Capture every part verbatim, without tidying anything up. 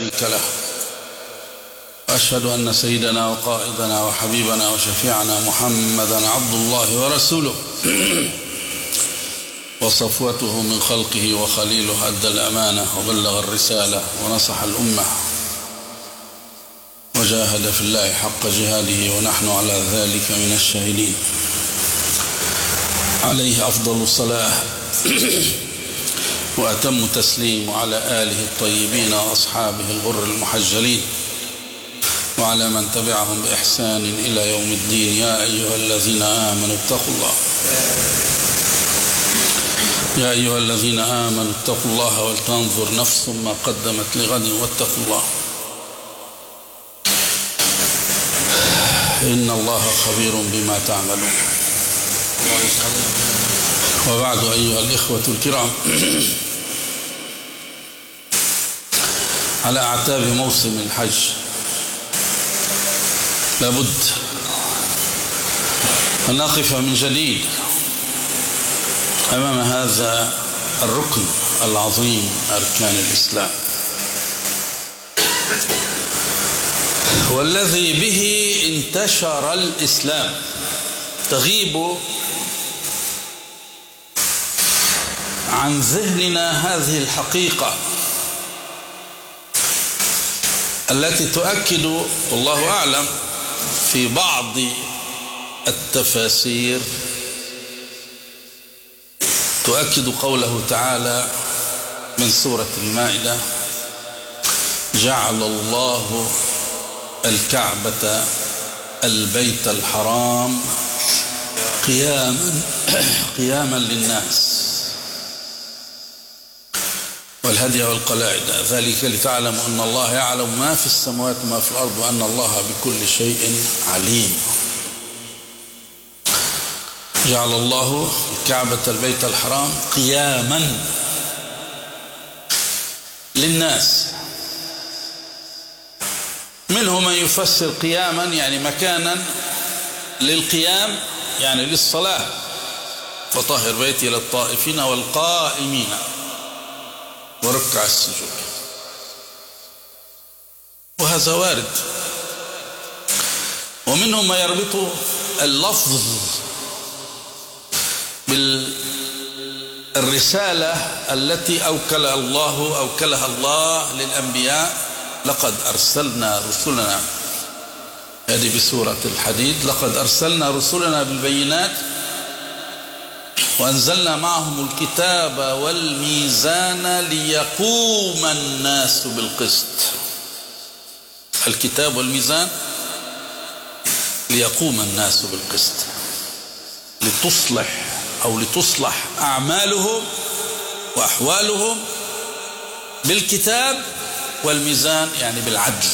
شريك له، وأشهد أن سيدنا وقائدنا وحبيبنا وشفيعنا محمدا عبد الله ورسوله وصفوته من خلقه وخليله، أدى الأمانة وبلغ الرسالة ونصح الأمة وجاهد في الله حق جهاده، ونحن على ذلك من الشاهدين. عليه أفضل الصلاة وأتم تسليم، وعلى آله الطيبين وأصحابه الغر المحجلين، وعلى من تبعهم بإحسان إلى يوم الدين. يا أيها الذين آمنوا اتقوا الله يا أيها الذين آمنوا اتقوا الله ولتنظر نفس ما قدمت لغد واتقوا الله إن الله خبير بما تعملون. وبعد، أيها الإخوة الكرام، على أعتاب موسم الحج لابد أن نقف من جديد أمام هذا الركن العظيم أركان الإسلام، والذي به انتشر الإسلام. تغيب عن ذهننا هذه الحقيقة التي تؤكد والله أعلم في بعض التفاسير تؤكد قوله تعالى من سورة المائدة: جعل الله الكعبة البيت الحرام قياما قياما للناس والهدي والقلائد، ذلك لتعلموا أن الله يعلم ما في السماوات وما في الأرض وأن الله بكل شيء عليم. جعل الله الكعبة البيت الحرام قياما للناس. منهم من يفسر قياما يعني مكانا للقيام، يعني للصلاة: فطهر بيتي للطائفين والقائمين وركع السجود. وهذا وارد. ومنهم ما يربط اللفظ بالرسالة التي أوكل الله أوكلها الله للأنبياء: لقد أرسلنا رسلنا، هذه بسورة الحديد: لقد أرسلنا رسلنا بالبينات وأنزلنا معهم الكتاب والميزان ليقوم الناس بالقسط. الكتاب والميزان ليقوم الناس بالقسط، لتصلح أو لتصلح أعمالهم وأحوالهم بالكتاب، والميزان يعني بالعدل.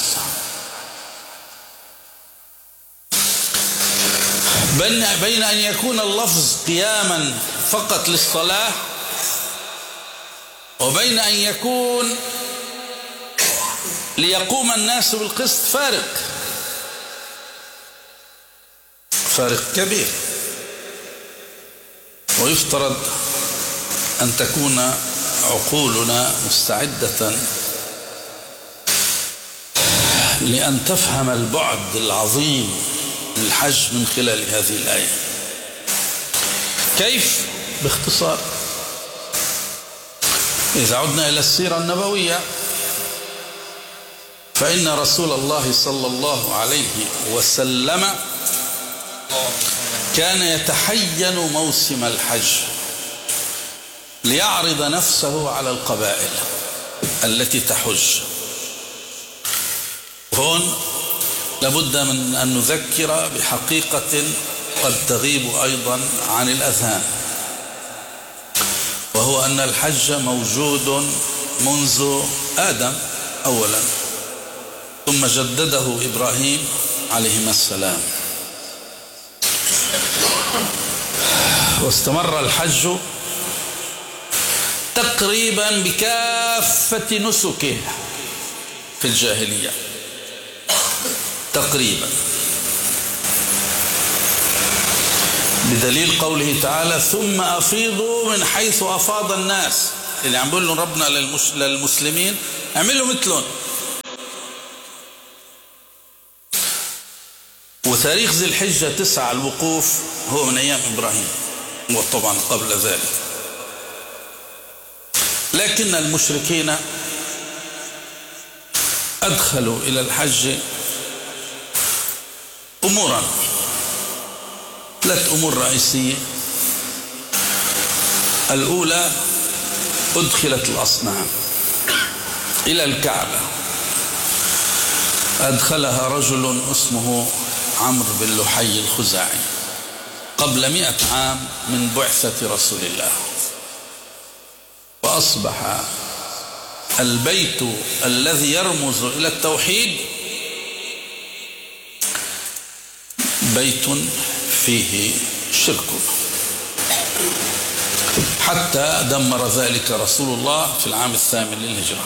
بين أن يكون اللفظ قياما فقط للصلاة، وبين أن يكون ليقوم الناس بالقسط فارق فارق كبير. ويفترض أن تكون عقولنا مستعدة لأن تفهم البعد العظيم للحج من خلال هذه الآية. كيف؟ باختصار. إذا عدنا إلى السيرة النبوية فإن رسول الله صلى الله عليه وسلم كان يتحين موسم الحج ليعرض نفسه على القبائل التي تحج. هون لابد من أن نذكر بحقيقة قد تغيب أيضا عن الأذهان، وهو أن الحج موجود منذ آدم أولا، ثم جدده إبراهيم عليهما السلام، واستمر الحج تقريبا بكافة نسكه في الجاهلية تقريبا، بدليل قوله تعالى: ثم أفيضوا من حيث أفاض الناس. اللي عم بيقول لهم ربنا للمسلمين: اعملوا مثلهم، وتاريخ ذي الحجة تسعة الوقوف هو من أيام إبراهيم وطبعا قبل ذلك. لكن المشركين أدخلوا إلى الحج أمورا، ثلاث أمور رئيسية. الأولى أدخلت الأصنام إلى الكعبة، أدخلها رجل اسمه عمرو بن لحي الخزاعي قبل مئة عام من بعثة رسول الله، وأصبح البيت الذي يرمز إلى التوحيد بيت فيه شرك، حتى دمر ذلك رسول الله في العام الثامن للهجرة.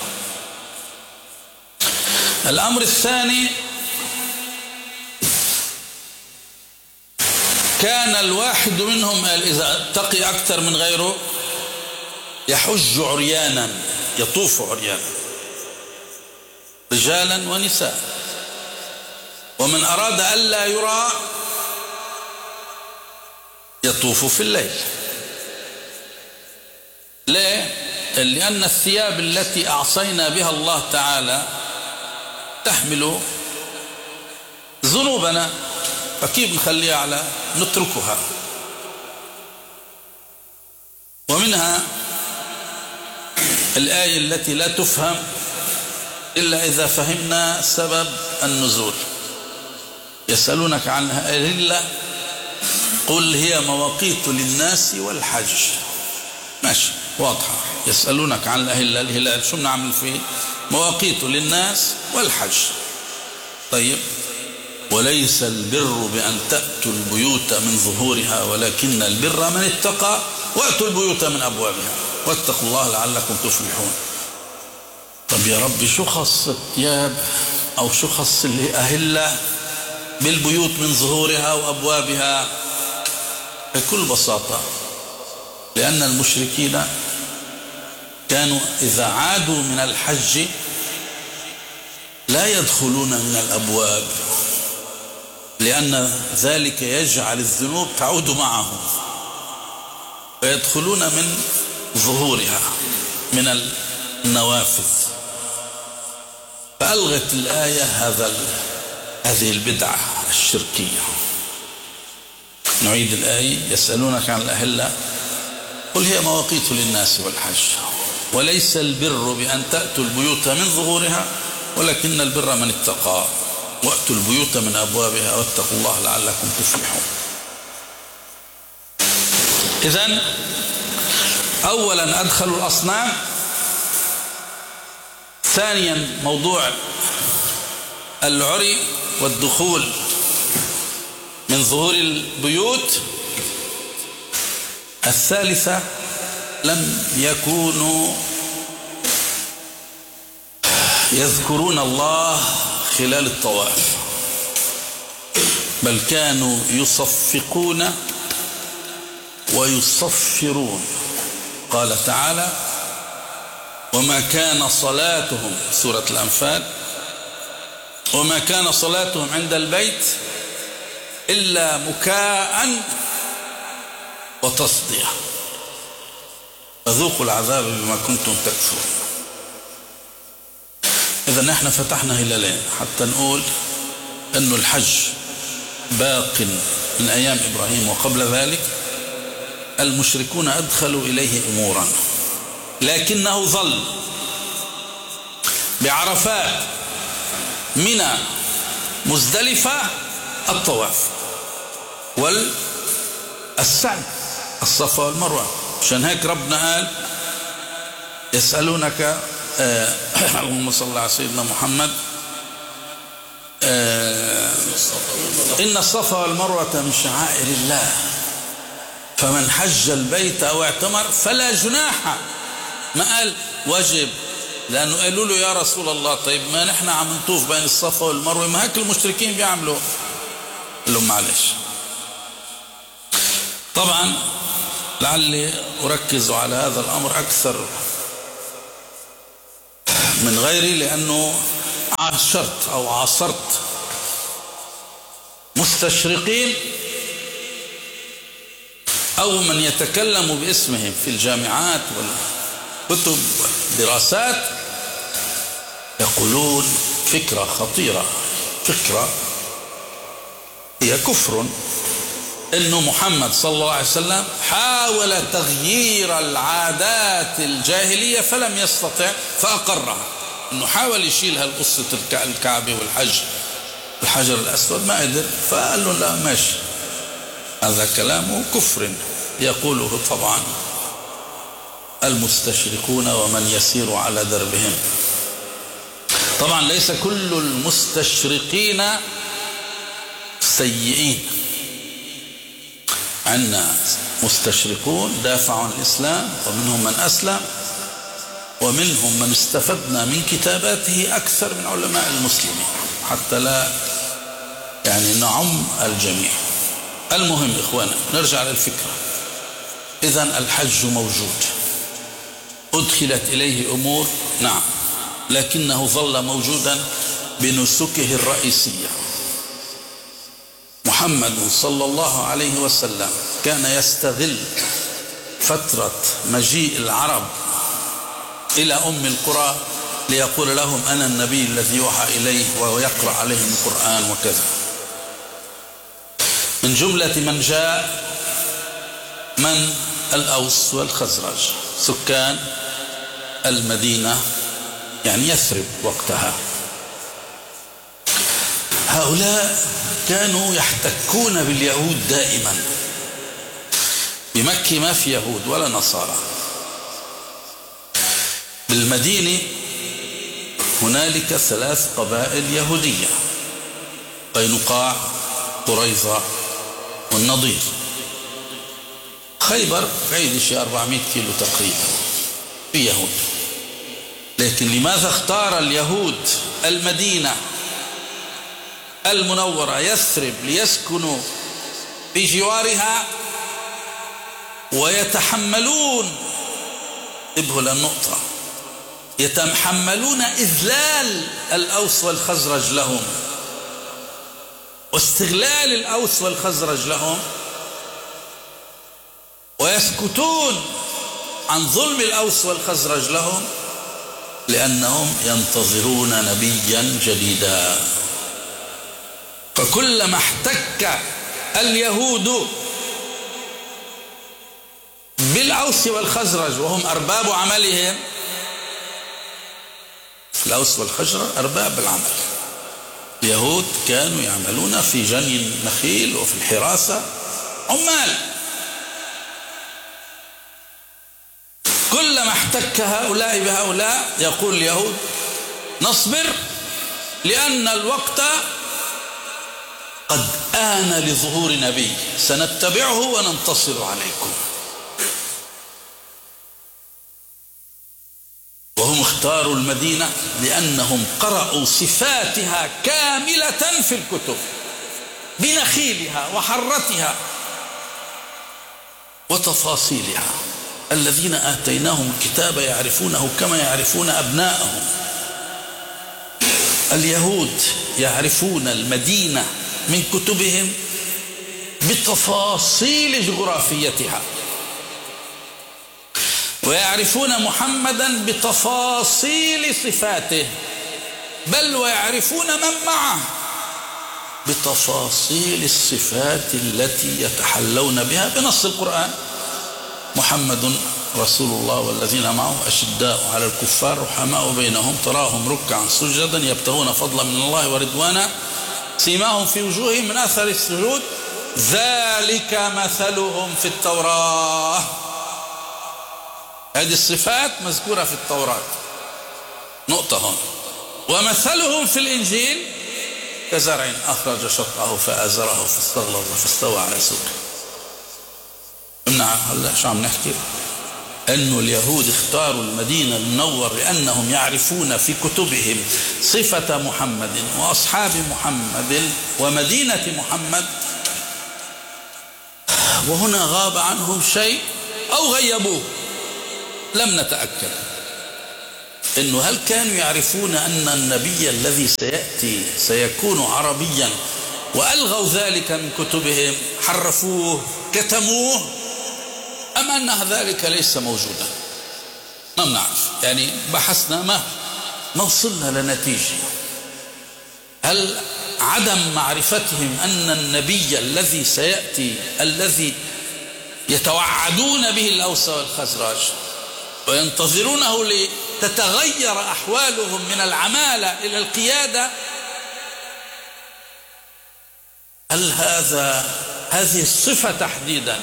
الأمر الثاني، كان الواحد منهم إذا اتقي أكثر من غيره يحج عريانا، يطوف عريانا، رجالا ونساء، ومن أراد ألا يرى يطوف في الليل. ليه؟ لأن الثياب التي أعصينا بها الله تعالى تحمل ذنوبنا، فكيف نخليها على نتركها؟ ومنها الآية التي لا تفهم إلا إذا فهمنا سبب النزول. يسألونك عنها أهلة قل هي مواقيت للناس والحج. ماشي، واضحة. يسألونك عن الأهلة، الهلال شو بنعمل فيه؟ مواقيت للناس والحج. طيب، وليس البر بأن تأتوا البيوت من ظهورها ولكن البر من اتقى وأتوا البيوت من أبوابها واتقوا الله لعلكم تفلحون. طب يا ربي، شو خص الثياب أو شو خص الأهلة بالبيوت من ظهورها وأبوابها؟ بكل بساطة لأن المشركين كانوا إذا عادوا من الحج لا يدخلون من الأبواب، لأن ذلك يجعل الذنوب تعود معهم، فيدخلون من ظهورها من النوافذ. فألغت الآية هذا هذه البدعة الشركية. نعيد الآية: يسألونك عن الأهلة قل هي مواقيت للناس والحج وليس البر بأن تأتوا البيوت من ظهورها ولكن البر من اتقى وأتوا البيوت من أبوابها واتقوا الله لعلكم تفلحون. إذن أولا أدخلوا الأصنام، ثانيا موضوع العري والدخول من ظهور البيوت، الثالثة لم يكونوا يذكرون الله خلال الطواف، بل كانوا يصفقون ويصفرون. قال تعالى: وما كان صلاتهم، سورة الأنفال: وما كان صلاتهم عند البيت إلا مكاء وتصدية فذوقوا العذاب بما كنتم تكفرون. إذا نحن فتحنا هلالين حتى نقول أن الحج باق من أيام إبراهيم وقبل ذلك المشركون أدخلوا إليه أمورا، لكنه ظل بعرفات منى مزدلفة الطواف والسعي الصفا والمروة. عشان هيك ربنا قال: يسألونك اللهم صل على سيدنا محمد إن الصفا والمروة من شعائر الله فمن حج البيت أو اعتمر فلا جناح. ما قال واجب، لأنه قالوا له: يا رسول الله طيب ما نحن عم نطوف بين الصفا والمروة، ما هيك المشركين بيعملوا. قال لهم: معلش. طبعا لعلي أركز على هذا الأمر أكثر من غيري، لأنه عاشرت أو عاصرت مستشرقين أو من يتكلم باسمهم في الجامعات والكتب والدراسات يقولون فكرة خطيرة، فكرة هي كفر، إنه محمد صلى الله عليه وسلم حاول تغيير العادات الجاهلية فلم يستطع فأقرها، إنه حاول يشيل هالقصة الكعبة والحج الحجر الأسود ما قدر، فقال له لا ماشي، هذا كلام كفر يقوله طبعا المستشرقون ومن يسير على دربهم. طبعا ليس كل المستشرقين سيئين، عندنا مستشرقون دافعوا عن الإسلام ومنهم من أسلم ومنهم من استفدنا من كتاباته أكثر من علماء المسلمين، حتى لا يعني نعم الجميع. المهم إخوانا نرجع للفكرة. إذن الحج موجود، أدخلت إليه أمور نعم، لكنه ظل موجودا بنسكه الرئيسية. محمد صلى الله عليه وسلم كان يستغل فترة مجيء العرب إلى أم القرى ليقول لهم أنا النبي الذي يوحى إليه ويقرأ عليهم القرآن وكذا. من جملة من جاء من الأوس والخزرج، سكان المدينة يعني يثرب وقتها. هؤلاء كانوا يحتكون باليهود دائما، بمكة ما في يهود ولا نصارى، بالمدينة هنالك ثلاث قبائل يهودية، قينقاع قريظة والنضير. خيبر بعيد شيء أربعمائة كيلو تقريبا في يهود، لكن لماذا اختار اليهود المدينة المنورة يثرب ليسكنوا في جوارها ويتحملون، انتبهوا للنقطة، يتحملون إذلال الأوس والخزرج لهم واستغلال الأوس والخزرج لهم، ويسكتون عن ظلم الأوس والخزرج لهم، لأنهم ينتظرون نبيا جديدا. فكلما احتك اليهود بالأوس والخزرج وهم أرباب عملهم، الأوس والخزرج أرباب العمل، اليهود كانوا يعملون في جني النخيل وفي الحراسة عمال. كلما احتك هؤلاء بهؤلاء يقول اليهود نصبر لأن الوقت قد آن لظهور نبي سنتبعه وننتصر عليكم. وهم اختاروا المدينة لأنهم قرأوا صفاتها كاملة في الكتب بنخيلها وحرتها وتفاصيلها. الذين آتيناهم الكتاب يعرفونه كما يعرفون أبناءهم. اليهود يعرفون المدينة من كتبهم بتفاصيل جغرافيتها، ويعرفون محمدا بتفاصيل صفاته، بل ويعرفون من معه بتفاصيل الصفات التي يتحلون بها بنص القرآن. محمد رسول الله والذين معه أشداء على الكفار رحماء بينهم تراهم ركعا سجدا يبتغون فضلا من الله ورضوانا سيماهم في وجوههم من أثر السجود ذلك مثلهم في التوراة. هذه الصفات مذكورة في التوراة، نقطة هون. ومثلهم في الإنجيل كزرع أخرج شطأه فآزره فاستغلظ فاستوى على سوقه. نعم هلا شو عم نحكي؟ أنه اليهود اختاروا المدينة المنور لأنهم يعرفون في كتبهم صفة محمد وأصحاب محمد ومدينة محمد، وهنا غاب عنهم شيء أو غيبوه لم نتأكد. إنه هل كانوا يعرفون أن النبي الذي سيأتي سيكون عربيا وألغوا ذلك من كتبهم، حرفوه كتموه، أم أن ذلك ليس موجودا؟ ما بنعرف، يعني بحثنا ما ما وصلنا لنتيجة. هل عدم معرفتهم أن النبي الذي سيأتي الذي يتوعدون به الأوس والخزرج وينتظرونه لتتغير أحوالهم من العمالة إلى القيادة، هل هذا هذه الصفة تحديدا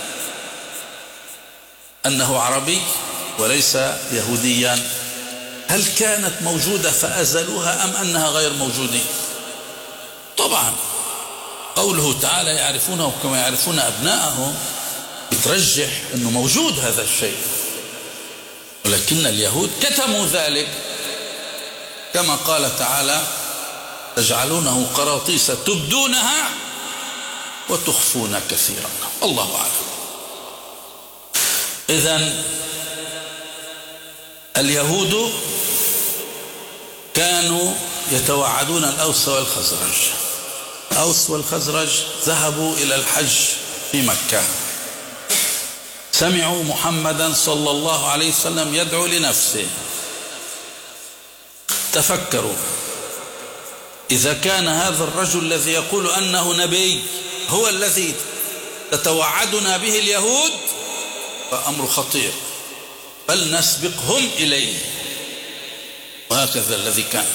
أنه عربي وليس يهوديا، هل كانت موجودة فأزلوها أم أنها غير موجودة؟ طبعا قوله تعالى يعرفونه كما يعرفون أبناءهم يترجح أنه موجود هذا الشيء، ولكن اليهود كتموا ذلك كما قال تعالى تجعلونه قراطيس تبدونها وتخفون كثيرا. الله أعلم. إذن اليهود كانوا يتوعدون الأوس والخزرج. الأوس والخزرج ذهبوا إلى الحج في مكة، سمعوا محمدا صلى الله عليه وسلم يدعو لنفسه، تفكروا إذا كان هذا الرجل الذي يقول أنه نبي هو الذي تتوعدنا به اليهود فأمر خطير، بل نسبقهم إليه. وهكذا الذي كان.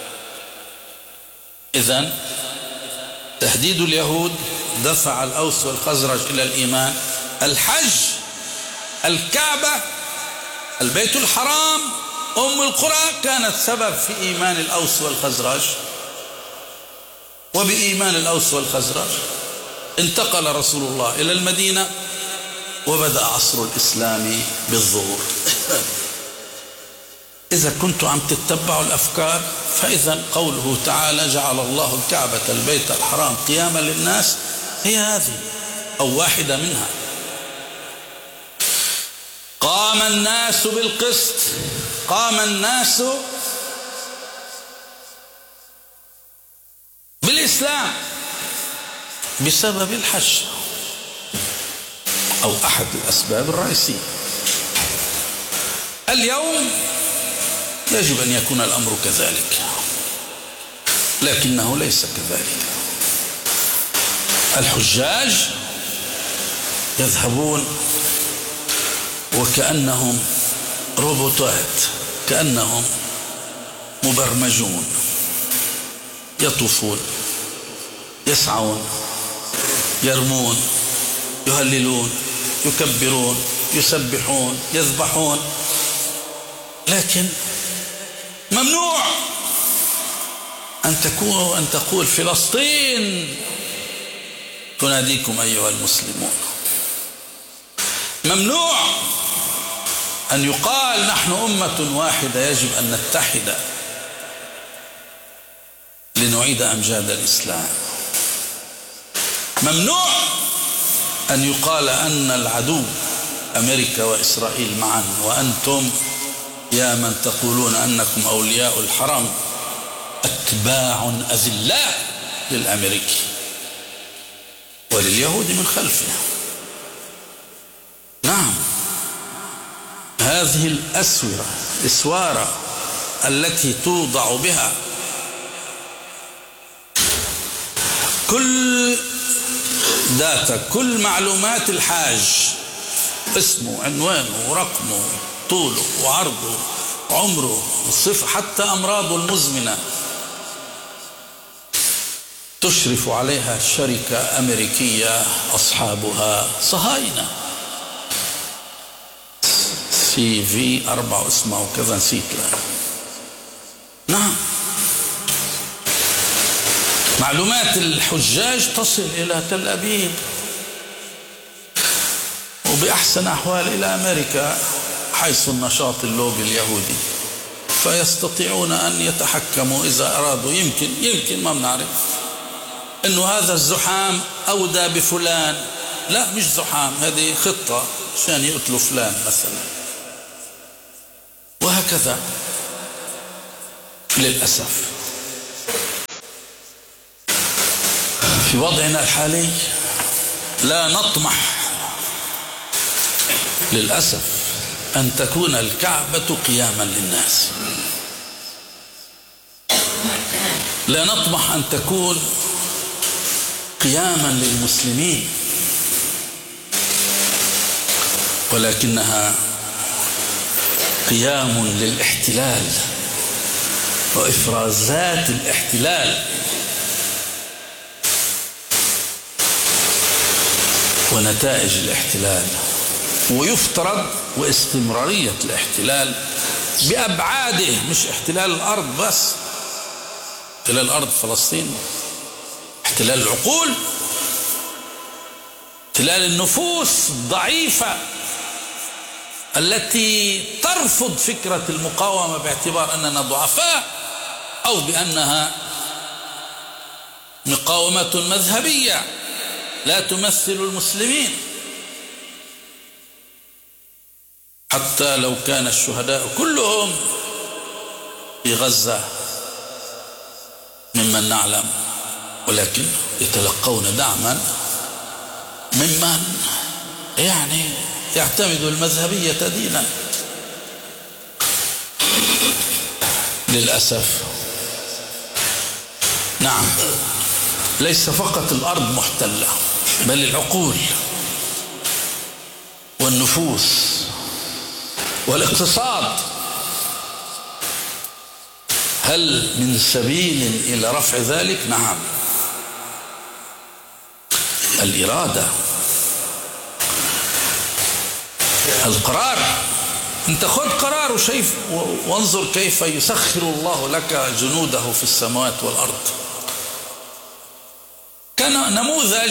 إذن تهديد اليهود دفع الأوس والخزرج إلى الإيمان. الحج، الكعبة، البيت الحرام، أم القرى كانت سبب في إيمان الأوس والخزرج، وبإيمان الأوس والخزرج انتقل رسول الله إلى المدينة وبدأ عصر الإسلام بالظهور. إذا كنتم عم تتبعوا الأفكار فإذا قوله تعالى جعل الله الكعبة البيت الحرام قياما للناس هي هذه أو واحدة منها. قام الناس بالقسط، قام الناس بالإسلام بسبب الحج أو أحد الأسباب الرئيسية. اليوم يجب أن يكون الأمر كذلك، لكنه ليس كذلك. الحجاج يذهبون وكأنهم روبوتات، كأنهم مبرمجون، يطوفون، يسعون، يرمون، يهللون، يكبرون، يسبحون، يذبحون، لكن ممنوع أن تكون أن تقول فلسطين تناديكم أيها المسلمون. ممنوع أن يقال نحن أمة واحدة يجب أن نتحد لنعيد أمجاد الإسلام. ممنوع أن يقال أن العدو أمريكا وإسرائيل معا وأنتم يا من تقولون أنكم أولياء الحرم أتباع أذلاء للأمريكي ولليهود من خلفه. نعم، هذه الأسورة الإسوارة التي توضع بها كل داتا، كل معلومات الحاج، اسمه، عنوانه، ورقمه، طوله وعرضه، عمره، الصفة، حتى أمراضه المزمنة، تشرف عليها شركة أمريكية أصحابها صهاينة. سي في أربعة اسمه كذا نسيت له. نعم، معلومات الحجاج تصل إلى تل أبيب وبأحسن أحوال إلى أمريكا حيث النشاط اللوبي اليهودي، فيستطيعون أن يتحكموا إذا أرادوا. يمكن يمكن ما بنعرف إنه هذا الزحام أودى بفلان، لا مش زحام، هذه خطة عشان يقتلوا فلان مثلا، وهكذا للأسف. في وضعنا الحالي لا نطمح للأسف أن تكون الكعبة قياما للناس، لا نطمح أن تكون قياما للمسلمين، ولكنها قيام للاحتلال وإفرازات الاحتلال ونتائج الاحتلال، ويفترض واستمرارية الاحتلال بأبعاده، مش احتلال الأرض بس، احتلال الأرض فلسطين، احتلال العقول، احتلال النفوس الضعيفة التي ترفض فكرة المقاومة باعتبار أننا ضعفاء أو بأنها مقاومة مذهبية لا تمثل المسلمين، حتى لو كان الشهداء كلهم في غزة ممن نعلم، ولكن يتلقون دعما ممن يعني يعتمد المذهبية دينا. للأسف نعم، ليس فقط الأرض محتلة بل العقول والنفوس والاقتصاد. هل من سبيل إلى رفع ذلك؟ نعم، الإرادة، القرار. انت خذ قرار وشايف وانظر كيف يسخر الله لك جنوده في السماوات والأرض. كان نموذج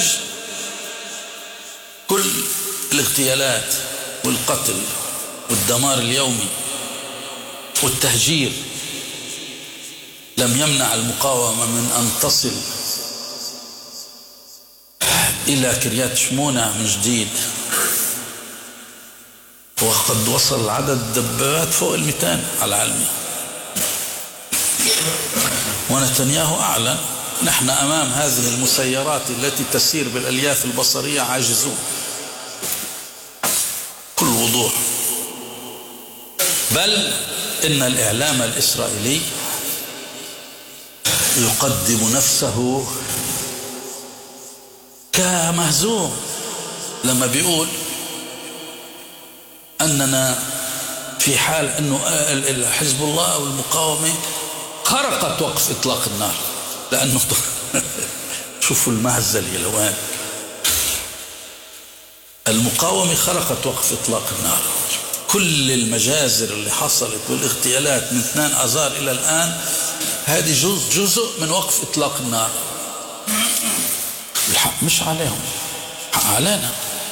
كل الاغتيالات والقتل والدمار اليومي والتهجير لم يمنع المقاومة من أن تصل إلى كريات شمونة من جديد، وقد وصل عدد الدبابات فوق المئتين على علمي، ونتنياهو أعلن نحن أمام هذه المسيرات التي تسير بالألياف البصرية عاجزون كل وضوح. بل إن الإعلام الإسرائيلي يقدم نفسه كمهزوم لما بيقول أننا في حال أنه حزب الله أو المقاومة خرقت وقف إطلاق النار، لأنه شوفوا المهزة اليلوان، المقاومة خرقت وقف إطلاق النار. كل المجازر اللي حصلت والاغتيالات من اثنين آذار إلى الآن هذه جزء, جزء من وقف إطلاق النار. الحق مش عليهم، حق علينا،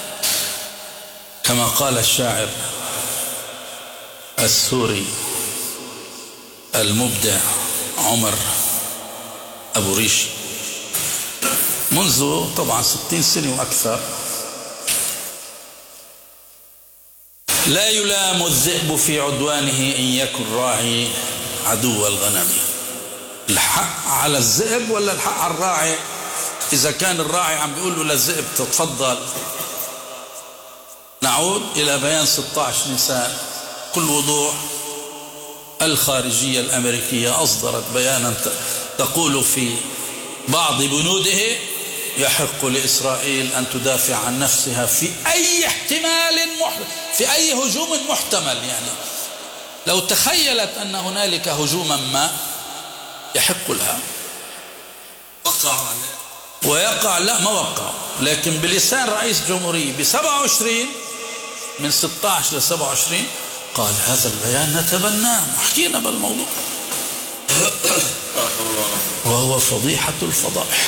كما قال الشاعر السوري المبدع عمر أبو ريش منذ طبعا ستين سنة وأكثر: لا يلام الذئب في عدوانه إن يكن راعي عدو الغنم. الحق على الذئب ولا الحق على الراعي؟ إذا كان الراعي عم بيقول له للذئب تتفضل. نعود إلى بيان ستة عشر نيسان كل وضوح. الخارجية الأمريكية أصدرت بيانا تقول في بعض بنوده: يحق لإسرائيل أن تدافع عن نفسها في أي احتمال محتمل، في أي هجوم محتمل. يعني لو تخيلت أن هنالك هجوما ما يحق لها وقع ويقع. لا ما وقع، لكن بلسان رئيس جمهورية ب سبعة وعشرين من ستة عشر ل سبعة وعشرين قال هذا البيان نتبناه، حكينا بالموضوع، وهو فضيحة الفضائح.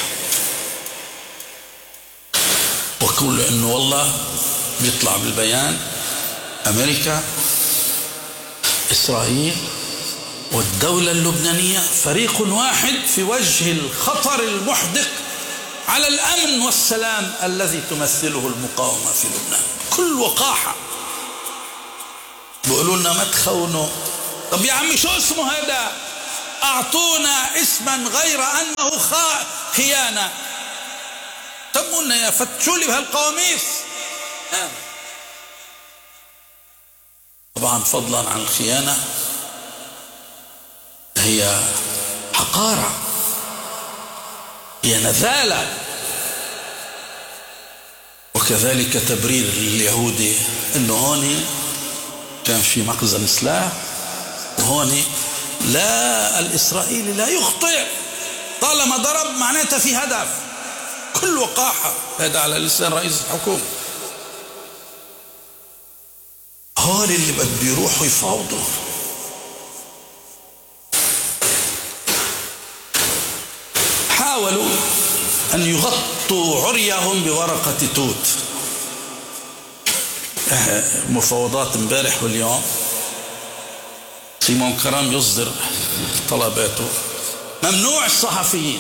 وكل انه والله بيطلع بالبيان امريكا، اسرائيل والدولة اللبنانية فريق واحد في وجه الخطر المحدق على الامن والسلام الذي تمثله المقاومة في لبنان. كل وقاحة. بيقولوا لنا ما تخونوا. طب يا عمي شو اسمه هذا؟ اعطونا اسما غير انه خيانة. تمونا يا فتشوا لي بهالقواميس. طبعا فضلا عن الخيانة هي حقارة، هي نذالة. وكذلك تبرير اليهودي انه هون كان في مخزن سلاح وهون لا، الإسرائيلي لا يخطئ طالما ضرب معناتها في هدف. كل وقاحة، هذا على لسان رئيس الحكومة. هول اللي بده يروحوا يفاوضوا. حاولوا أن يغطوا عريهم بورقة توت. مفاوضات امبارح واليوم سيمون كرام يصدر طلباته، ممنوع الصحفيين.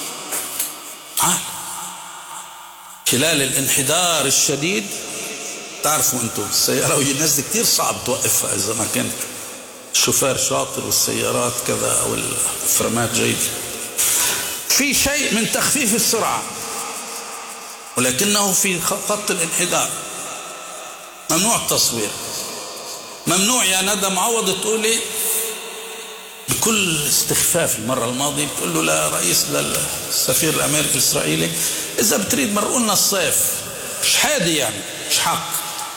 خلال الانحدار الشديد تعرفوا انتم السيارة والناس كتير صعب توقفها إذا ما كنت الشوفير شاطر والسيارات كذا أو الفرامات جيدة. في شيء من تخفيف السرعة ولكنه في خط الانحدار. ممنوع التصوير، ممنوع يا ندى معوض تقولي بكل استخفاف. المرة الماضية بتقول له لا رئيس للسفير الأمريكي الإسرائيلي إذا بتريد مرقوا لنا الصيف، مش حادي يعني، مش حق.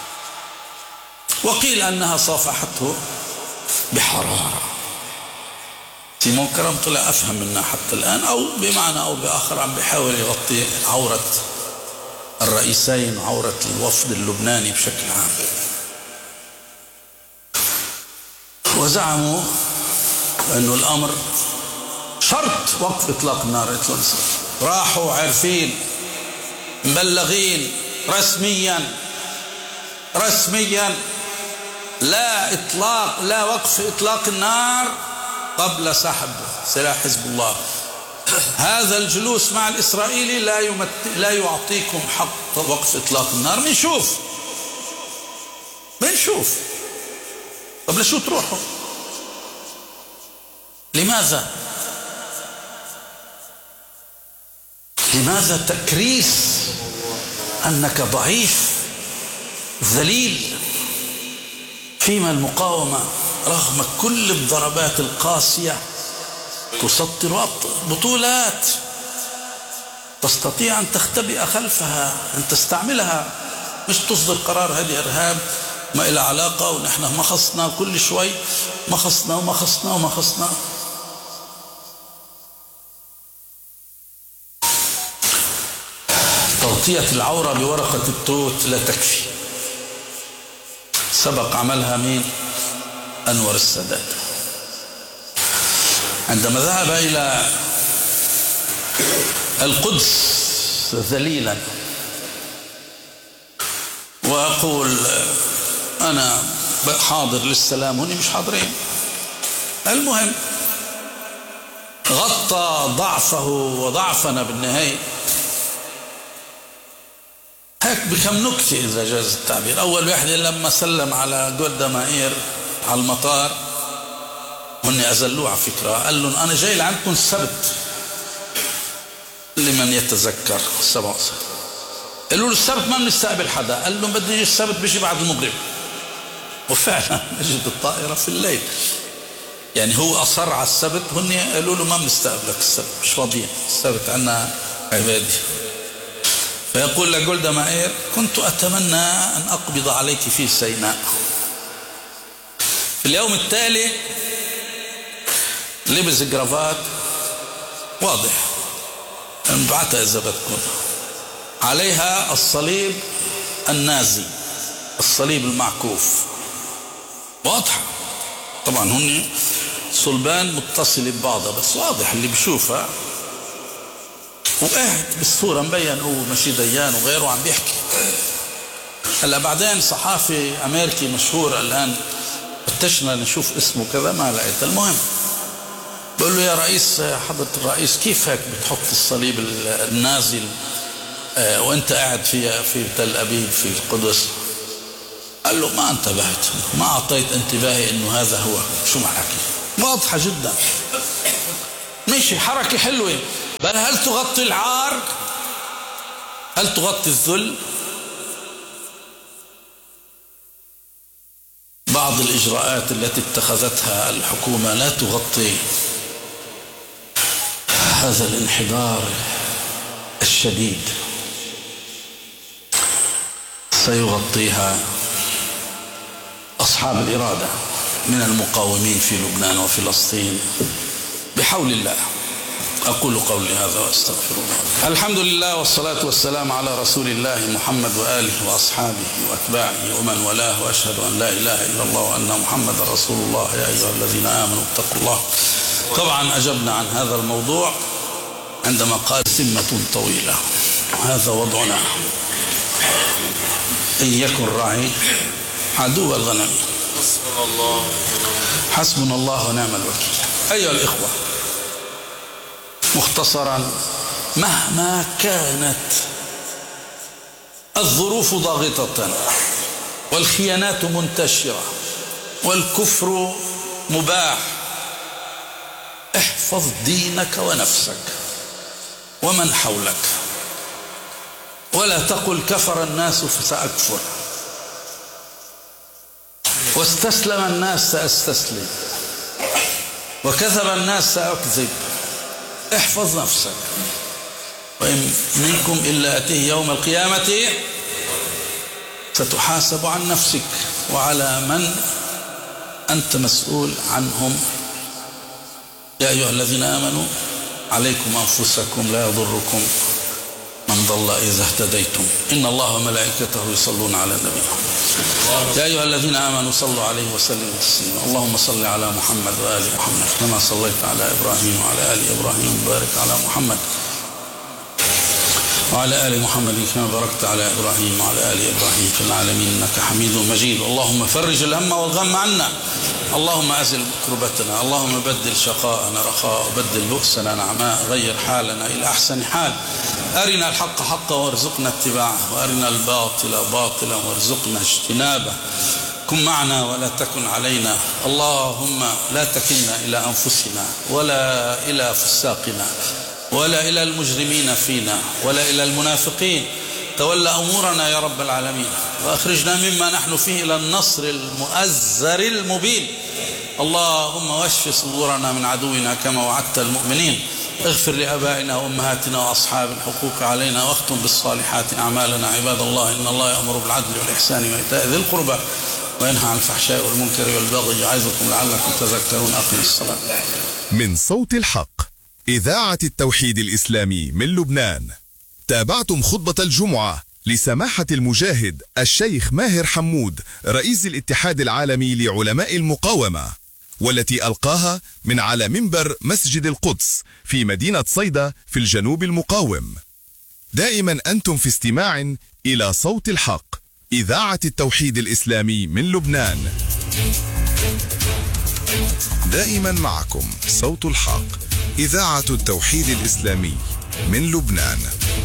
وقيل أنها صافحته بحرارة. سيمون كرام طلع أفهم منا حتى الآن، أو بمعنى أو بآخر عم بيحاول يغطي عورة الرئيسين وعورة الوفد اللبناني بشكل عام. وزعموا أنه الأمر شرط وقف إطلاق النار. راحوا عارفين مبلغين رسميا رسميا لا إطلاق لا وقف إطلاق النار قبل سحب سلاح حزب الله. هذا الجلوس مع الإسرائيلي لا يمت... لا يعطيكم حق وقف إطلاق النار. بنشوف بنشوف طب لشو تروحوا؟ لماذا؟ لماذا تكريس أنك ضعيف ذليل، فيما المقاومة رغم كل الضربات القاسية تسطر بطولات، تستطيع أن تختبئ خلفها، أن تستعملها، مش تصدر قرار هذه إرهاب ما إلى علاقة ونحن ما خصنا كل شوي ما خصنا وما خصنا وما خصنا. تغطية العورة بورقة التوت لا تكفي. سبق عملها مين؟ أنور السادات عندما ذهب إلى القدس ذليلا وأقول أنا حاضر للسلام، هني مش حاضرين. المهم غطى ضعفه وضعفنا بالنهاية هيك بكم نكتة إذا جاز التعبير. أول واحدة لما سلم على جولدا مائير على المطار، هني أزلوه على فكرة، قال لهم أنا جاي لعندكم السبت، لمن يتذكر السبت. قالوا له السبت ما بنستقبل حدا، قال لهم بدي يجي السبت بيجي بعد المغرب. وفعلا اجت الطائرة في الليل. يعني هو أصر على السبت، هني قالوا له ما بنستقبلك السبت، مش فاضيين السبت عنا عبادي. فيقول لجولدا مائير كنت أتمنى أن أقبض عليك في سيناء. في اليوم التالي لبس جرافات واضح انبعتها إذا بدكم، عليها الصليب النازي، الصليب المعكوف، واضحة طبعا. هن صلبان متصلة ببعضها بس واضح اللي بشوفها. وقاعد بالصورة مبين هو مشي ديان وغيره عم بيحكي. هلا بعدين صحافي أمريكي مشهور الآن فتشنا نشوف اسمه كذا ما لقيت. المهم بقول له يا رئيس، حضرة الرئيس، كيف هيك بتحط الصليب النازي اه وانت قاعد في في تل أبيب في القدس؟ قال له ما انتبهت، ما أعطيت انتباهي انه هذا هو. شو ما حكي واضحة جدا، ماشي حركة حلوة، بل هل تغطي العار؟ هل تغطي الذل؟ بعض الإجراءات التي اتخذتها الحكومة لا تغطي هذا الانحدار الشديد، سيغطيها أصحاب الإرادة من المقاومين في لبنان وفلسطين بحول الله. أقول قولي هذا وأستغفر الله. الحمد لله والصلاة والسلام على رسول الله محمد وآله وأصحابه وأتباعه ومن والاه، وأشهد أن لا إله إلا الله وأن محمد رسول الله. يا أيها الذين آمنوا اتقوا الله. طبعا أجبنا عن هذا الموضوع عندما قال سمة طويلة. هذا وضعنا إن يكن راعي عدو الغنم. حسبنا الله حسبنا الله ونعم الوكيل. أيها الإخوة، مختصرا، مهما كانت الظروف ضاغطة والخيانات منتشرة والكفر مباح، احفظ دينك ونفسك ومن حولك، ولا تقل كفر الناس فسأكفر، واستسلم الناس سأستسلم، وكذب الناس سأكذب. احفظ نفسك. وإن منكم إلا أتيه يوم القيامة ستحاسب عن نفسك وعلى من أنت مسؤول عنهم. يا أيها الذين آمنوا عليكم أنفسكم لا يضركم من ضل إذا اهتديتم إن الله وملائكته يصلون على النبي. يا أيها الذين آمنوا صلوا عليه وسلموا تسليما. اللهم صل على محمد وآل محمد كما صليت على إبراهيم وعلى آل إبراهيم، وبارك على محمد وعلى آل محمد كما باركت على إبراهيم وعلى آل إبراهيم في العالمين إنك حميد مجيد. اللهم فرج الهم والغم عنا، اللهم أزل كربتنا، اللهم بدل شقاءنا رخاء، وبدل بؤسنا نعماء، غير حالنا إلى أحسن حال. أرنا الحق حقا وارزقنا اتباعه، وأرنا الباطل باطلا وارزقنا اجتنابه. كن معنا ولا تكن علينا، اللهم لا تكلنا إلى أنفسنا ولا إلى فساقنا ولا إلى المجرمين فينا ولا إلى المنافقين. تولى أمورنا يا رب العالمين، وأخرجنا مما نحن فيه إلى النصر المؤزر المبين. اللهم واشف صدورنا من عدونا كما وعدت المؤمنين. اغفر لآبائنا وأمهاتنا وأصحاب الحقوق علينا، واختم بالصالحات أعمالنا. عباد الله، إن الله يأمر بالعدل والإحسان وإيتاء ذي القربى وينهى عن الفحشاء والمنكر والبغي يعظكم لعلكم تذكرون. أقم الصلاة. من صوت الحق، إذاعة التوحيد الإسلامي من لبنان. تابعتم خطبة الجمعة لسماحة المجاهد الشيخ ماهر حمود رئيس الاتحاد العالمي لعلماء المقاومة، والتي ألقاها من على منبر مسجد القدس في مدينة صيدا في الجنوب المقاوم. دائما أنتم في استماع إلى صوت الحق، إذاعة التوحيد الإسلامي من لبنان. دائما معكم صوت الحق، إذاعة التوحيد الإسلامي من لبنان.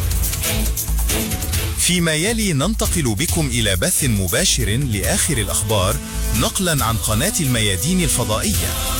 فيما يلي ننتقل بكم إلى بث مباشر لآخر الأخبار نقلا عن قناة الميادين الفضائية.